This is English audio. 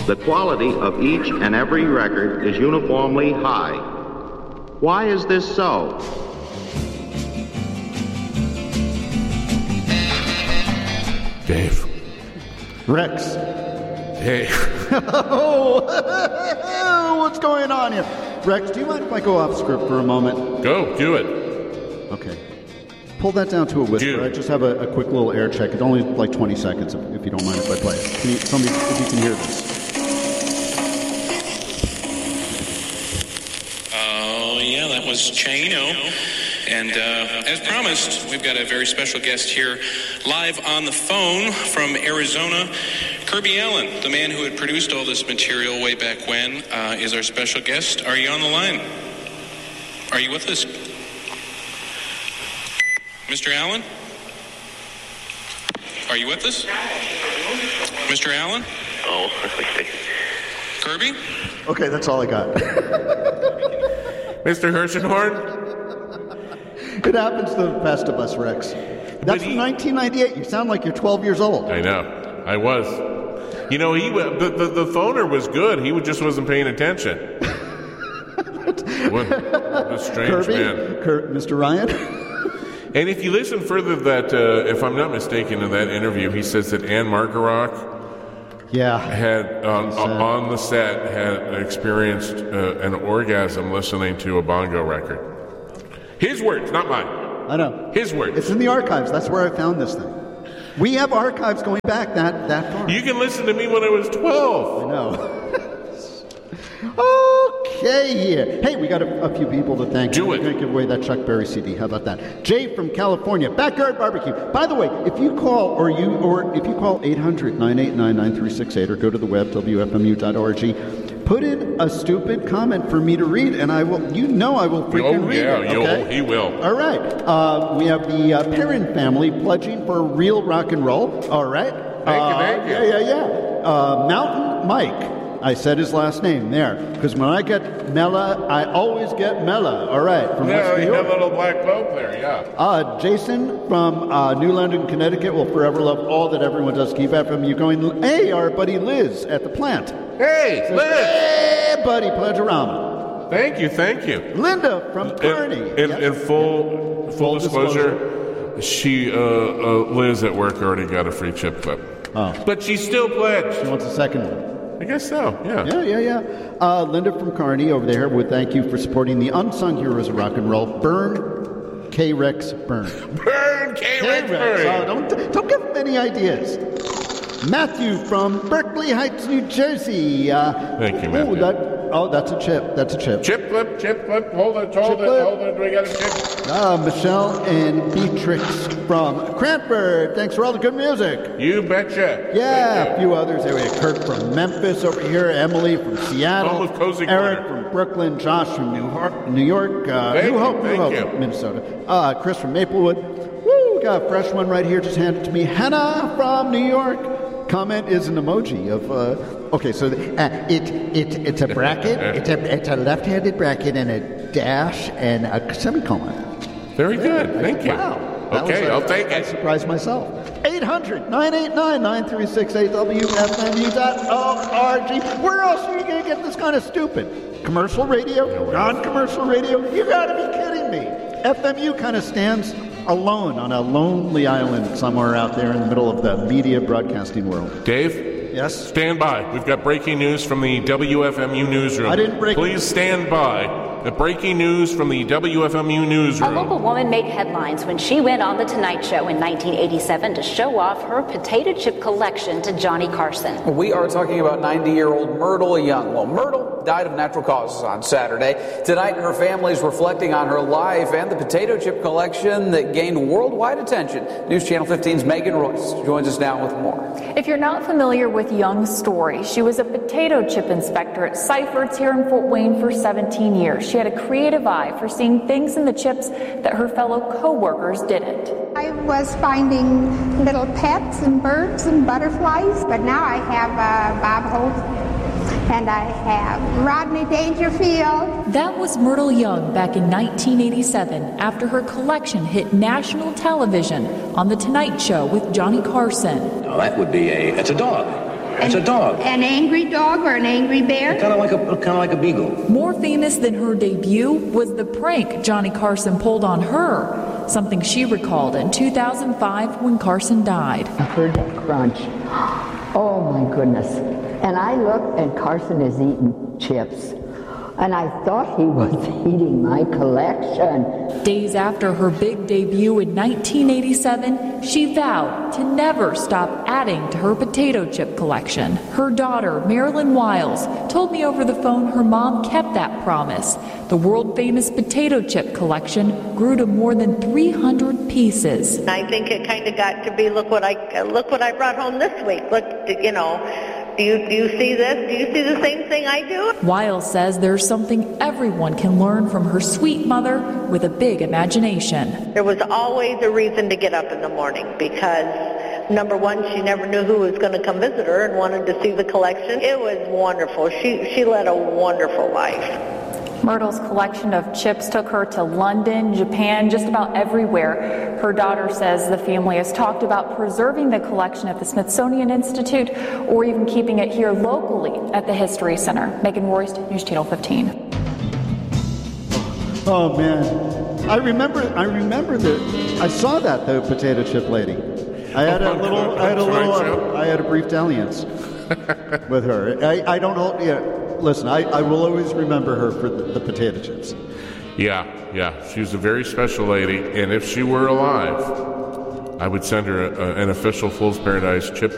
The quality of each and every record is uniformly high. Why is this so? Dave. Rex. Hey. What's going on here? Rex, do you mind if I go off script for a moment? Go, do it. Okay. Pull that down to a whisper. I just have a quick little air check. It's only like 20 seconds, if you don't mind if I play it. Can you tell me if you can hear this? Oh, yeah, that was Chino. And as promised, we've got a very special guest here live on the phone from Arizona. Kirby Allen, the man who had produced all this material way back when, is our special guest. Are you on the line? Are you with us? Mr. Allen? Are you with us? Mr. Allen? Oh, okay. Kirby? Okay, that's all I got. Mr. Hirschenhorn? It happens to the best of us, Rex. That's from 1998. You sound like you're 12 years old. I know. I was. You know, the phoner was good. He just wasn't paying attention. What a strange Kirby? man. Mr. Ryan? And if you listen further, that if I'm not mistaken, in that interview, he says that Anne Margarock had on the set had experienced an orgasm listening to a bongo record. His words, not mine. I know. His words. It's in the archives. That's where I found this thing. We have archives going back that far. You can listen to me when I was 12. I know. Okay, here. Hey, we got a few people to thank. Do it. We're going to give away that Chuck Berry CD. How about that? Jay from California, Backyard Barbecue. By the way, if you call 800-989-9368 or go to the web wfmu.org, put in a stupid comment for me to read, and I will. I will freaking read it. Okay? He will. All right. We have the Perrin family pledging for real rock and roll. All right. Thank you. Yeah. Mountain Mike. I said his last name there, because when I get Mella, I always get Mella. All right. From West New you York. have a little black cloak there, yeah. Jason from New London, Connecticut will forever love all that everyone does. Keep FM. You going? Hey, our buddy Liz at the plant. Hey, Says, Liz. Hey, buddy, Pledgerama. Thank you. Linda from Kearney. In full disclosure, she Liz at work already got a free chip clip. Oh. But she still pledged. She wants a second one. I guess so, yeah. Yeah. Linda from Kearney over there would thank you for supporting the unsung heroes of rock and roll. Burn, K-Rex, burn. Burn, K-Rex, burn. Oh, don't give them any ideas. Matthew from Berkeley Heights, New Jersey. Thank you, Matthew. That's a chip. Chip clip. Hold it. We got a chip. Michelle and Beatrix from Cranford. Thanks for all the good music. You betcha. Yeah, a few others. There we have Kurt from Memphis over here, Emily from Seattle, Almost cozy Eric corner. from Brooklyn, Josh from New York, New Hope, Minnesota, Chris from Maplewood. Woo, got a fresh one right here. Just handed to me. Hannah from New York. Comment is an emoji of okay, so it's a bracket, it's a left-handed bracket and a dash and a semicolon. Very good, thank you. Wow. Okay, I'll take it. I surprised myself. 800-989-9368 WFMU.org. Where else are you going to get this kind of stupid? Commercial radio? Non-commercial radio? You got to be kidding me. FMU kind of stands alone on a lonely island somewhere out there in the middle of the media broadcasting world. Dave? Yes? Stand by. We've got breaking news from the WFMU newsroom. I didn't break it. Please stand by. The breaking news from the WFMU newsroom. A local woman made headlines when she went on The Tonight Show in 1987 to show off her potato chip collection to Johnny Carson. We are talking about 90-year-old Myrtle Young. Well, Myrtle died of natural causes on Saturday. Tonight, her family is reflecting on her life and the potato chip collection that gained worldwide attention. News Channel 15's Megan Royce joins us now with more. If you're not familiar with Young's story, she was a potato chip inspector at Seifert's here in Fort Wayne for 17 years. She had a creative eye for seeing things in the chips that her fellow co-workers didn't. I was finding little pets and birds and butterflies, but now I have Bob Hope and I have Rodney Dangerfield. That was Myrtle Young back in 1987 after her collection hit national television on The Tonight Show with Johnny Carson. Now that would be it's a dog. It's a dog. An angry dog or an angry bear? Kind of like a beagle. More famous than her debut was the prank Johnny Carson pulled on her, something she recalled in 2005 when Carson died. I heard that crunch. Oh my goodness. And I looked and Carson is eating chips. And I thought he was eating my collection. Days after her big debut in 1987, she vowed to never stop adding to her potato chip collection. Her daughter, Marilyn Wiles, told me over the phone her mom kept that promise. The world-famous potato chip collection grew to more than 300 pieces. I think it kind of got to be, look what I brought home this week. Look, you know. Do you see this? Do you see the same thing I do? Wiles says there's something everyone can learn from her sweet mother with a big imagination. There was always a reason to get up in the morning because, number one, she never knew who was going to come visit her and wanted to see the collection. It was wonderful. She led a wonderful life. Myrtle's collection of chips took her to London, Japan, just about everywhere. Her daughter says the family has talked about preserving the collection at the Smithsonian Institute or even keeping it here locally at the History Center. Megan Royst, News Channel 15. Oh man, I remember that I saw that the potato chip lady. I had a brief dalliance with her. I don't know. Yeah. Listen, I will always remember her for the potato chips. Yeah. She was a very special lady, and if she were alive, I would send her an official Fool's Paradise chip